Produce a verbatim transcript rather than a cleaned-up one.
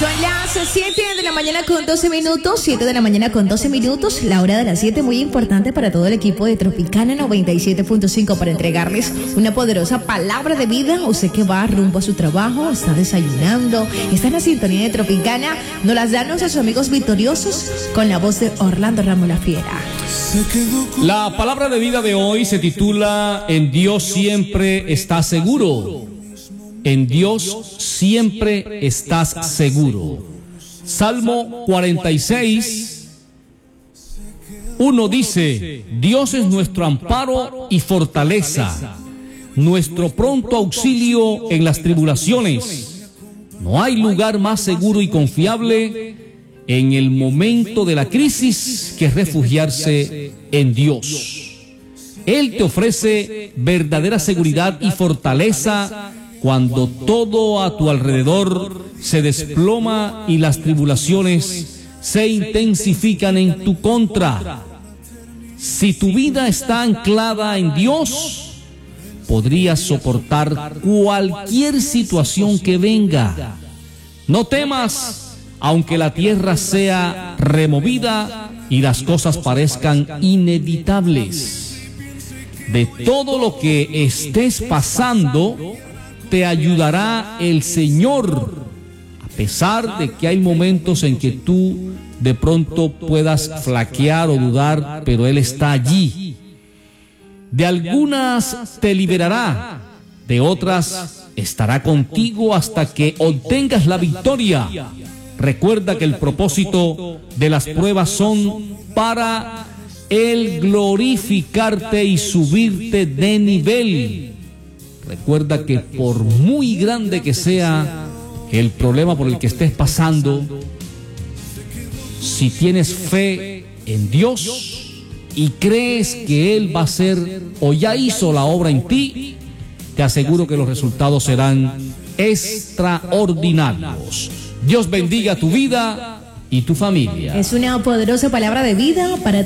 Son las siete de la mañana con doce minutos, siete de la mañana con doce minutos, la hora de las siete, muy importante para todo el equipo de Tropicana noventa y siete punto cinco para entregarles una poderosa palabra de vida. Usted que va rumbo a su trabajo, está desayunando, está en la sintonía de Tropicana, nos las dan nuestros amigos victoriosos con la voz de Orlando Ramos La Fiera. La palabra de vida de hoy se titula En Dios siempre estás seguro. En Dios siempre estás seguro. Salmo cuarenta y seis, uno dice: Dios es nuestro amparo y fortaleza, nuestro pronto auxilio en las tribulaciones. No hay lugar más seguro y confiable en el momento de la crisis que refugiarse en Dios. Él te ofrece verdadera seguridad y fortaleza cuando todo a tu alrededor se desploma y las tribulaciones se intensifican en tu contra. Si tu vida está anclada en Dios, podrías soportar cualquier situación que venga. No temas, aunque la tierra sea removida y las cosas parezcan inevitables. De todo lo que estés pasando, te ayudará el Señor, a pesar de que hay momentos en que tú de pronto puedas flaquear o dudar, pero Él está allí. De algunas te liberará, de otras estará contigo hasta que obtengas la victoria. Recuerda que el propósito de las pruebas son para el glorificarte y subirte de nivel. Recuerda que por muy grande que sea el problema por el que estés pasando, si tienes fe en Dios y crees que Él va a hacer o ya hizo la obra en ti, te aseguro que los resultados serán extraordinarios. Dios bendiga tu vida y tu familia. Es una poderosa palabra de vida para